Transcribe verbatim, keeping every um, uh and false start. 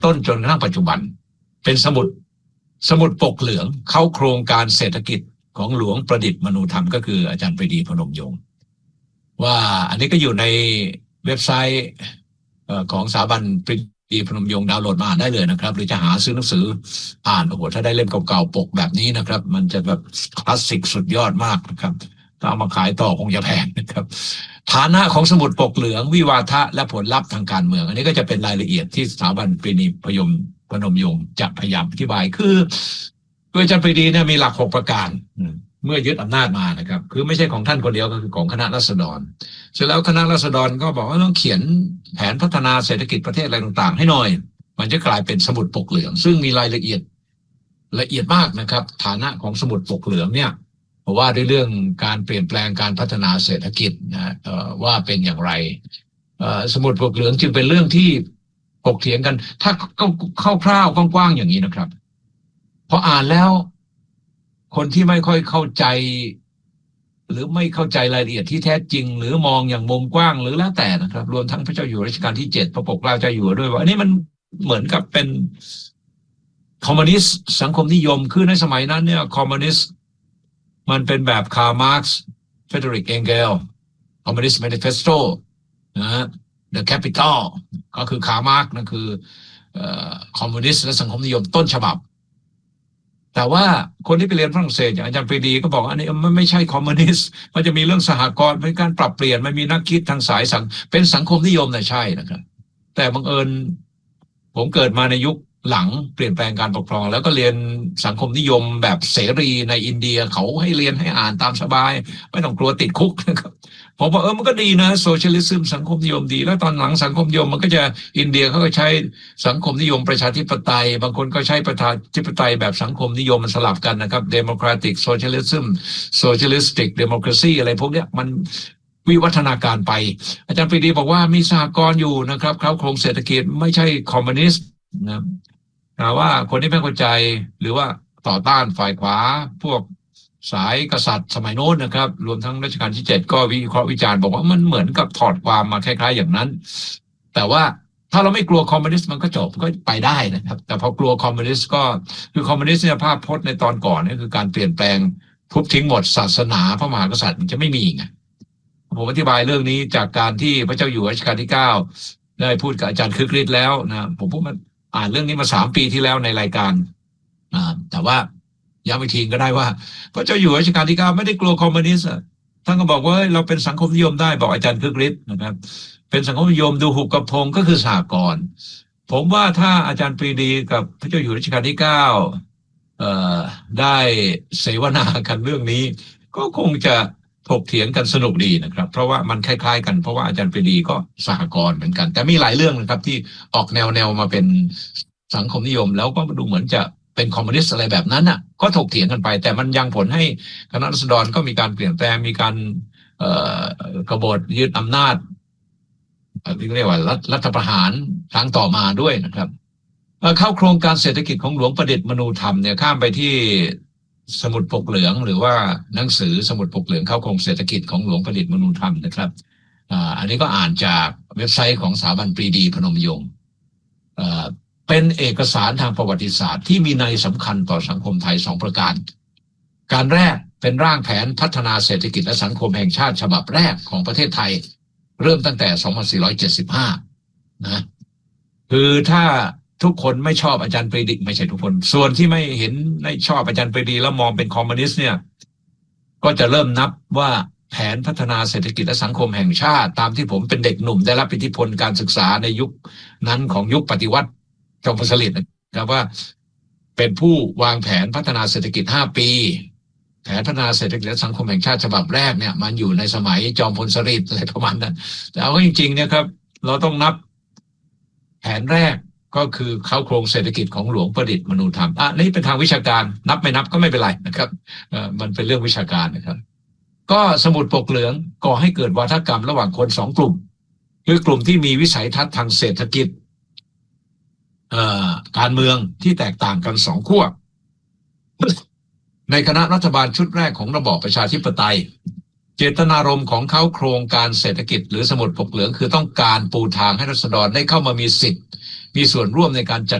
ต้นจนกระทั่งปัจจุบันเป็นสมุดสมุดปกเหลืองเข้าโครงการเศรษฐกิจของหลวงประดิษฐ์มนูธรรมก็คืออาจารย์ปรีดีพนมยงค์ว่าอันนี้ก็อยู่ในเว็บไซต์ของสถาบันปรีดีพนมยงค์ดาวน์โหลดมาอ่านได้เลยนะครับหรือจะหาซื้อหนังสืออ่านโอ้โหถ้าได้เล่มเก่าๆปกแบบนี้นะครับมันจะแบบคลาสสิกสุดยอดมากนะครับถ้าเอามาขายต่อคงจะแพงนะครับฐานะของสมุดปกเหลืองวิวาทะและผลลัพธ์ทางการเมืองอันนี้ก็จะเป็นรายละเอียดที่สถาบันปรีดีพยมพนมยงค์จะพยายามอธิบายคือโดยอาจารย์ปรีดีเนี่ยมีหลักหกประการเมื่อยึดอำนาจมานะครับคือไม่ใช่ของท่านคนเดียวก็คือของคณะราษฎรเสร็จแล้วคณะราษฎรก็บอกว่าต้องเขียนแผนพัฒนาเศรษฐกิจประเทศอะไรต่างๆให้หน่อยมันจะกลายเป็นสมุดปกเหลืองซึ่งมีรายละเอียดละเอียดมากนะครับฐานะของสมุดปกเหลืองเนี่ยเพราะว่าด้วยเรื่องการเปลี่ยนแปลงการพัฒนาเศรษฐกิจนะว่าเป็นอย่างไรสมุดปกเหลืองจึงเป็นเรื่องที่ถกเถียงกันถ้าคร่าวๆกว้างๆอย่างนี้นะครับพออ่านแล้วคนที่ไม่ค่อยเข้าใจหรือไม่เข้าใจรายละเอียดที่แท้จริงหรือมองอย่างมุมกว้างหรือแล้วแต่นะครับรวมทั้งพระเจ้าอยู่หัวรัชกาลที่เจ็ดพระปกเกล้าเจ้าอยู่หัวด้วยว่าอันนี้มันเหมือนกับเป็นคอมมิวนิสต์สังคมนิยมคือในสมัยนั้นเนี่ยคอมมิวนิสต์มันเป็นแบบคาร์ล มาร์กซ์เฟเดริก เองเกลคอมมิวนิสต์แมนิเฟสโตนะฮะ The Capital ก็คือคาร์ล มาร์กซ์นั่นคือคอมมิวนิสต์และสังคมนิยมต้นฉบับแต่ว่าคนที่ไปเรียนฝรั่งเศสอย่างอาจารย์ปรีดีก็บอกอันนี้มันไม่ใช่คอมมิวนิสต์มันจะมีเรื่องสหกรณ์เป็นการปรับเปลี่ยนมันมีนักคิดทางสายสังเป็นสังคมนิยมนะใช่นะครับแต่บังเอิญผมเกิดมาในยุคหลังเปลี่ยนแปลงการปกครองแล้วก็เรียนสังคมนิยมแบบเสรีในอินเดียเขาให้เรียนให้อ่านตามสบายไม่ต้องกลัวติดคุกนะครับผมบอกเออมันก็ดีนะโซเชียลิซึมสังคมนิยมดีแล้วตอนหลังสังคมนิยมมันก็จะอินเดียเขาก็ใช้สังคมนิยมประชาธิปไตยบางคนก็ใช้ประชาธิปไตยแบบสังคมนิยมมันสลับกันนะครับ democratic socialism socialistic democracy อะไรพวกเนี้ยมันวิวัฒนาการไปอาจารย์ปรีดีบอกว่ามีสหกรณ์อยู่นะครับเขาโครงเศรษฐกิจไม่ใช่คอมมิวนิสต์นะแต่ว่าคนที่ไม่เข้าใจหรือว่าต่อต้านฝ่ายขวาพวกสายกษัตริย์สมัยโน้นนะครับรวมทั้งรัชกาลที่เจ็ดก็วิเคราะห์วิจารณ์บอกว่ามันเหมือนกับถอดความมาคล้ายๆอย่างนั้นแต่ว่าถ้าเราไม่กลัวคอมมิวนิสต์มันก็จบก็ไปได้นะครับแต่พอกลัวคอมมิวนิสต์ก็คือคอมมิวนิสต์เนี่ยภาพพจน์ในตอนก่อนนี่คือการเปลี่ยนแปลงทุบทิ้งหมดศาสนาพระมหากษัตริย์มันจะไม่มีไงผมอธิบายเรื่องนี้จากการที่พระเจ้าอยู่หัวรัชกาลที่เก้าได้พูดกับอาจารย์คึกฤทธิ์แล้วนะผมพูดมาอ่านเรื่องนี้มาสามปีที่แล้วในรายการอ่าแต่ว่าย้ำอีกทีก็ได้ว่าพระเจ้าอยู่หัวรัชกาลที่เก้าไม่ได้กลัวคอมมิวนิสต์ท่านก็บอกว่าเราเป็นสังคมนิยมได้บอกอาจารย์คึกฤทธิ์นะครับเป็นสังคมนิยมดูหุบกระพงก็คือสหกรณ์ผมว่าถ้าอาจารย์ปรีดีกับพระเจ้าอยู่หัวรัชกาลที่เก้าเอ่อได้เสวนากันเรื่องนี้ก็คงจะถกเถียงกันสนุกดีนะครับเพราะว่ามันคล้ายๆกันเพราะว่าอาจารย์ปรีดีก็สหกรณ์เหมือนกันแต่มีหลายเรื่องนะครับที่ออกแนวแนวมาเป็นสังคมนิยมแล้วก็ดูเหมือนจะเป็นคอมมิวนิสต์อะไรแบบนั้นอ่ะก็ถกเถียงกันไปแต่มันยังผลให้คณะราษฎรก็มีการเปลี่ยนแปลงมีการเอ่อกบฏยึดอำนาจเรียกว่ารัฐประหารครั้งต่อมาด้วยนะครับเข้าโครงการเศรษฐกิจของหลวงประดิษฐ์มนูธรรมเนี่ยข้ามไปที่สมุดปกเหลืองหรือว่าหนังสือสมุดปกเหลืองเข้าโครงเศรษฐกิจของหลวงประดิษฐ์มนูธรรมนะครับอันนี้ก็อ่านจากเว็บไซต์ของสถาบันปรีดีพนมยงค์เป็นเอกสารทางประวัติศาสตร์ที่มีนัยสำคัญต่อสังคมไทยสองประการการแรกเป็นร่างแผนพัฒนาเศรษฐกิจและสังคมแห่งชาติฉบับแรกของประเทศไทยเริ่มตั้งแต่สองพันสี่ร้อยเจ็ดสิบห้านะคือถ้าทุกคนไม่ชอบอาจารย์ปรีดีไม่ใช่ทุกคนส่วนที่ไม่เห็นไม่ชอบอาจารย์ปรีดีแล้วมองเป็นคอมมิวนิสต์เนี่ยก็จะเริ่มนับว่าแผนพัฒนาเศรษฐกิจและสังคมแห่งชาติตามที่ผมเป็นเด็กหนุ่มได้รับอิทธิพลการศึกษาในยุคนั้นของยุคปฏิวัติจอมพลสฤษดิ์นะครับว่าเป็นผู้วางแผนพัฒนาเศรษฐกิจห้าปีแผนพัฒนาเศรษฐกิจและสังคมแห่งชาติฉบับแรกเนี่ยมันอยู่ในสมัยจอมพลสฤษดิ์อะไรประมาณนั้นแต่เอาจริงๆเนี่ยครับเราต้องนับแผนแรกก็คือเข้าโครงเศรษฐกิจของหลวงประดิษฐ์มนูธรรมอ่ะนี่เป็นทางวิชาการนับไม่นับก็ไม่เป็นไรนะครับเอ่อมันเป็นเรื่องวิชาการนะครับก็สมุดปกเหลืองก่อให้เกิดวาทกรรมระหว่างคนสองกลุ่มคือกลุ่มที่มีวิสัยทัศน์ทางเศรษฐกิจเอ่อการเมืองที่แตกต่างกันสองขั้วในคณะรัฐบาลชุดแรกของระบอบประชาธิปไตยเจตนารมณ์ของเขาโครงการเศรษฐกิจหรือสมุดปกเหลืองคือต้องการปูทางให้ราษฎรได้เข้ามามีสิทธิ์มีส่วนร่วมในการจัด